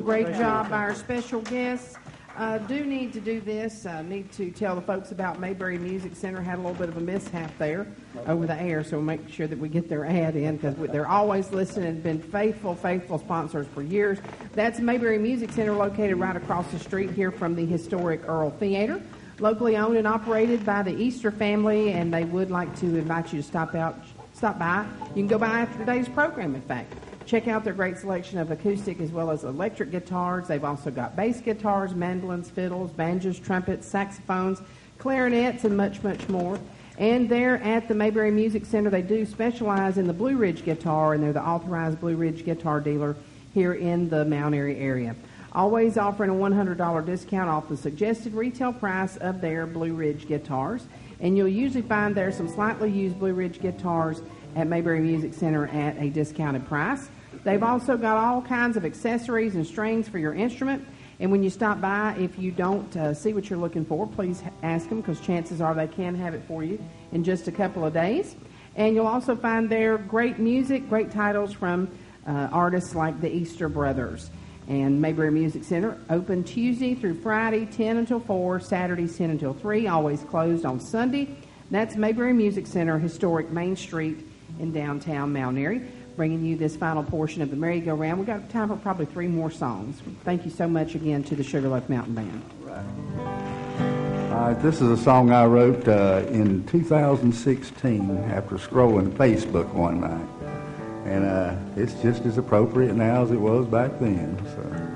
Great job by our special guests. Do need to do this. Need to tell the folks about Mayberry Music Center. Had a little bit of a mishap there over the air, so we'll make sure that we get their ad in because they're always listening and been faithful sponsors for years. That's Mayberry Music Center located right across the street here from the historic Earl Theater. Locally owned and operated by the Easter family, and they would like to invite you to stop by. You can go by after today's program, in fact. Check out their great selection of acoustic as well as electric guitars. They've also got bass guitars, mandolins, fiddles, banjos, trumpets, saxophones, clarinets, and much, much more. And there at the Mayberry Music Center, they do specialize in the Blue Ridge guitar, and they're the authorized Blue Ridge guitar dealer here in the Mount Airy area. Always offering a $100 discount off the suggested retail price of their Blue Ridge guitars. And you'll usually find there some slightly used Blue Ridge guitars at Mayberry Music Center at a discounted price. They've also got all kinds of accessories and strings for your instrument. And when you stop by, if you don't see what you're looking for, please ask them because chances are they can have it for you in just a couple of days. And you'll also find there great music, great titles from artists like the Easter Brothers. And Mayberry Music Center open Tuesday through Friday, 10 until 4, Saturdays 10 until 3, always closed on Sunday. That's Mayberry Music Center, historic Main Street in downtown Mount Airy. Bringing you this final portion of the merry-go-round. We've got time for probably 3 more songs. Thank you so much again to the Sugarloaf Mountain Band. Right. This is a song I wrote in 2016 after scrolling Facebook one night. And it's just as appropriate now as it was back then. So.